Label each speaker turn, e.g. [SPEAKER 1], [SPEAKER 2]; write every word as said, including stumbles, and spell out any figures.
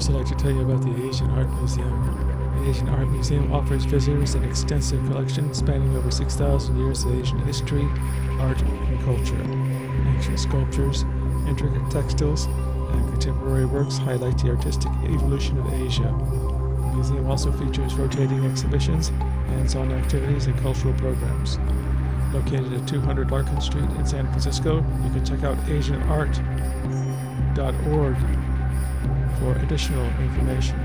[SPEAKER 1] also like to tell you about the Asian Art Museum. The Asian Art Museum offers visitors an extensive collection spanning over six thousand years of Asian history, art, and culture. Ancient sculptures, intricate textiles, and contemporary works highlight the artistic evolution of Asia. The museum also features rotating exhibitions, hands-on activities, and cultural programs. Located at two hundred Larkin Street in San Francisco, you can check out asian art dot org for additional information.